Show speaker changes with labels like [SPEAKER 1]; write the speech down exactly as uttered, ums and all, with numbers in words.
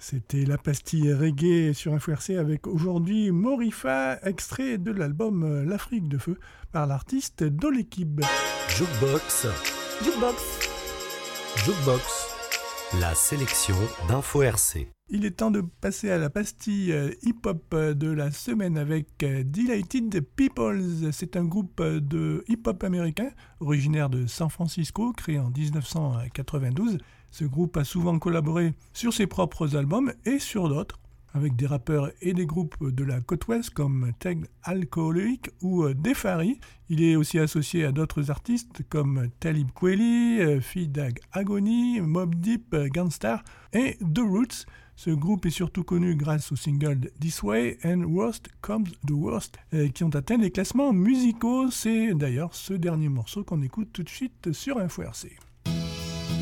[SPEAKER 1] C'était la pastille reggae sur Info R C avec aujourd'hui Morifa, extrait de l'album L'Afrique de Feu par l'artiste Dolekib.
[SPEAKER 2] Jukebox.
[SPEAKER 3] Jukebox.
[SPEAKER 2] Jukebox. La sélection d'Info R C.
[SPEAKER 1] Il est temps de passer à la pastille hip-hop de la semaine avec Delighted Peoples. C'est un groupe de hip-hop américain originaire de San Francisco, créé en dix-neuf cent quatre-vingt-douze. Ce groupe a souvent collaboré sur ses propres albums et sur d'autres, avec des rappeurs et des groupes de la côte ouest comme Teg Alcoholic ou Defari. Il est aussi associé à d'autres artistes comme Talib Kweli, Fidag Agony, Mobb Deep, Gunstar et The Roots. Ce groupe est surtout connu grâce au single This Way and Worst Comes the Worst qui ont atteint les classements musicaux. C'est d'ailleurs ce dernier morceau qu'on écoute tout de suite sur Info R C.